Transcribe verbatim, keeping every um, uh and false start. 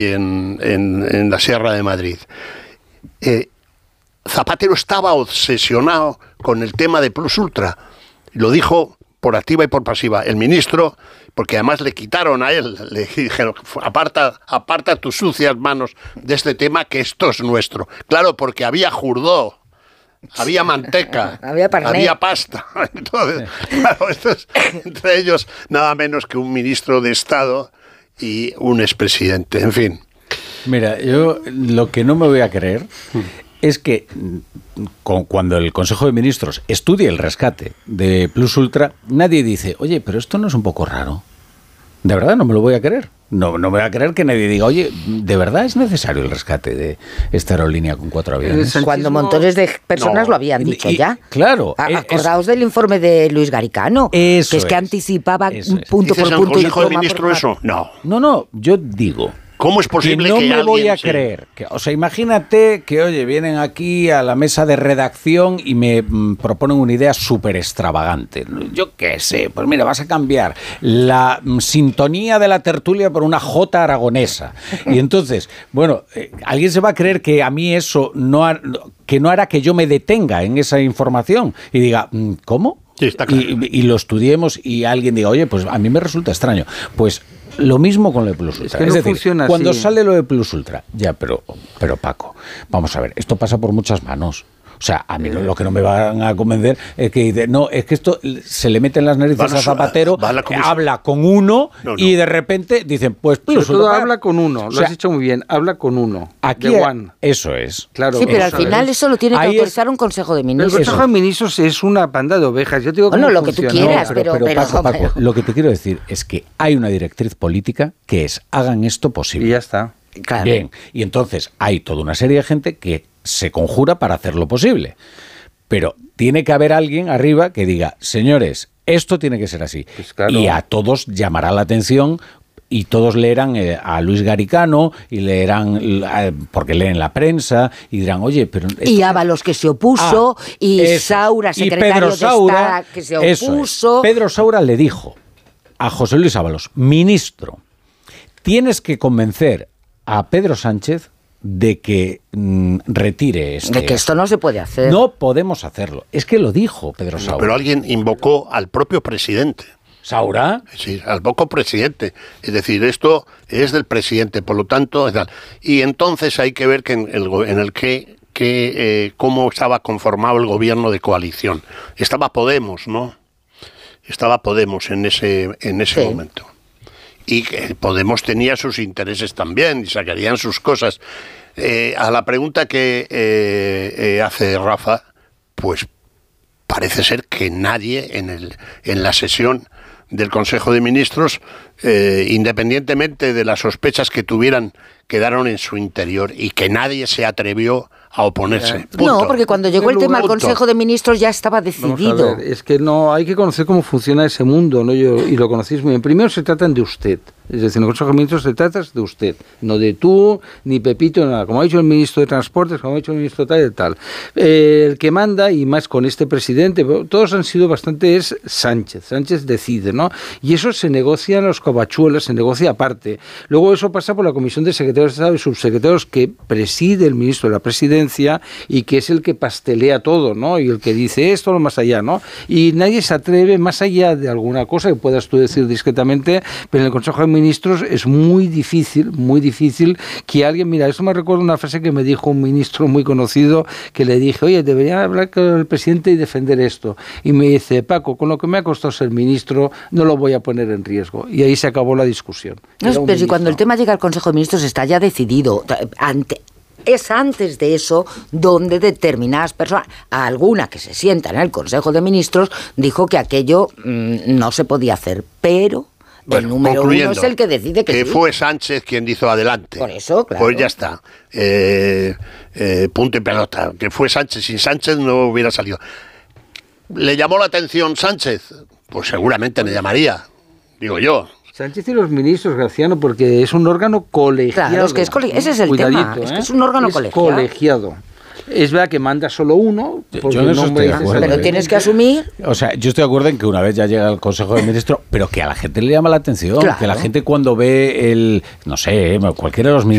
en, en, en la Sierra de Madrid. Eh, Zapatero estaba obsesionado con el tema de Plus Ultra. Lo dijo por activa y por pasiva. El ministro, porque además le quitaron a él, le dijeron, aparta, aparta tus sucias manos de este tema, que esto es nuestro. Claro, porque había jurdó, había manteca, había, había pasta. Entonces, claro, esto es entre ellos nada menos que un ministro de Estado y un expresidente, en fin. Mira, yo lo que no me voy a creer es que con, cuando el Consejo de Ministros estudie el rescate de Plus Ultra, nadie dice, oye, pero esto no es un poco raro. De verdad, no me lo voy a creer. No, no me voy a creer que nadie diga, oye, ¿de verdad es necesario el rescate de esta aerolínea con cuatro aviones? Cuando montones de personas no, lo habían dicho y, ya. Claro. A, acordaos es, del informe de Luis Garicano, eso que es que es, anticipaba eso es. punto por punto. ¿Dices al Consejo de Ministros eso? No. No, no, yo digo... ¿Cómo es posible que no que me alguien, voy a sí. creer? Que, o sea, imagínate que, oye, vienen aquí a la mesa de redacción y me mm, proponen una idea súper extravagante. Yo qué sé, pues mira, vas a cambiar la mm, sintonía de la tertulia por una jota aragonesa. Y entonces, bueno, eh, alguien se va a creer que a mí eso no ha, que no hará que yo me detenga en esa información y diga, ¿cómo? Sí, está claro. y, y lo estudiemos y alguien diga, oye, pues a mí me resulta extraño. Pues lo mismo con lo de Plus Ultra. Es, que es no decir, funciona cuando así. sale lo de Plus Ultra, ya, pero, pero Paco, vamos a ver, esto pasa por muchas manos. O sea, a mí lo que no me van a convencer es que dice, no, es que esto se le mete en las narices a, a Zapatero, a, a habla con uno no, no. y de repente dicen, pues Plus Sobre todo habla con uno, lo o sea, has dicho muy bien, habla con uno. Aquí de one. Eso es. Claro, sí, pero al final eso lo tiene que Ahí autorizar es, un Consejo de Ministros. El Consejo eso. de Ministros es una panda de ovejas. Yo te digo bueno, lo funciona. que tú quieras, no, pero, pero, pero, pero Paco, pero, Paco, lo que te quiero decir es que hay una directriz política que es, hagan esto posible. Y ya está. Claro. Bien, y entonces hay toda una serie de gente que se conjura para hacerlo posible. Pero tiene que haber alguien arriba que diga, señores, esto tiene que ser así. Pues claro. Y a todos llamará la atención y todos leerán eh, a Luis Garicano y leerán, eh, porque leen la prensa y dirán, oye, pero... Esto... Y Ábalos que se opuso, ah, y eso. Saura, secretario y Pedro Saura, de Estado, que se opuso. Pedro Saura le dijo a José Luis Ábalos, ministro, tienes que convencer a Pedro Sánchez de que mm, retire este... De que esto no se puede hacer. No podemos hacerlo. Es que lo dijo Pedro Saura. No, pero alguien invocó al propio presidente. ¿Saura? Sí, al poco presidente. Es decir, esto es del presidente, por lo tanto... Tal. Y entonces hay que ver que en el, en el que, que eh, cómo estaba conformado el gobierno de coalición. Estaba Podemos, ¿no? Estaba Podemos en ese, en ese sí. momento. Y que Podemos tenía sus intereses también y sacarían sus cosas. Eh, a la pregunta que eh, eh, hace Rafa, pues parece ser que nadie en, el, en la sesión del Consejo de Ministros, eh, independientemente de las sospechas que tuvieran, quedaron en su interior y que nadie se atrevió a oponerse. Punto. No, porque cuando llegó el tema al Consejo de Ministros ya estaba decidido. Ver, es que no hay que conocer cómo funciona ese mundo, ¿no? Yo, y lo conocéis muy bien. Primero se tratan de usted. Es decir, en el Consejo de Ministros se trata de usted, no de tú, ni Pepito, nada. Como ha dicho el ministro de Transportes, como ha dicho el ministro tal y tal. Eh, el que manda, y más con este presidente, todos han sido bastante, es Sánchez. Sánchez decide, ¿no? Y eso se negocia en los covachuelas, se negocia aparte. Luego eso pasa por la Comisión de Secretarios de Estado y Subsecretarios que preside el ministro de la Presidencia y que es el que pastelea todo, ¿no? Y el que dice esto, lo más allá, ¿no? Y nadie se atreve más allá de alguna cosa que puedas tú decir discretamente, pero en el Consejo de Ministros es muy difícil, muy difícil que alguien, mira, esto me recuerda una frase que me dijo un ministro muy conocido, que le dije, oye, debería hablar con el presidente y defender esto. Y me dice, Paco, con lo que me ha costado ser ministro, no lo voy a poner en riesgo. Y ahí se acabó la discusión. No, pero si cuando el tema llega al Consejo de Ministros está ya decidido, ante... es antes de eso donde determinadas personas, alguna que se sienta en el Consejo de Ministros, dijo que aquello mmm, no se podía hacer, pero bueno, el número uno es el que decide que, que sí. fue Sánchez quien dijo adelante. Por eso, claro. Pues ya está. Eh, eh, punto y pelota. Que fue Sánchez. Sin Sánchez no hubiera salido. ¿Le llamó la atención Sánchez? Pues seguramente le llamaría, digo yo. Sánchez y los ministros, Graciano, porque es un órgano colegiado. Claro, es que es cole... ese es el Cuidadito, tema, ¿eh? es que es un órgano es colegiado. colegiado. Es verdad que manda solo uno, porque yo en eso no estoy de acuerdo, pero ¿eh? tienes que asumir. O sea, yo estoy de acuerdo en que una vez ya llega el Consejo de Ministros, pero que a la gente le llama la atención, claro. Que la gente cuando ve el, no sé, cualquiera de los ministros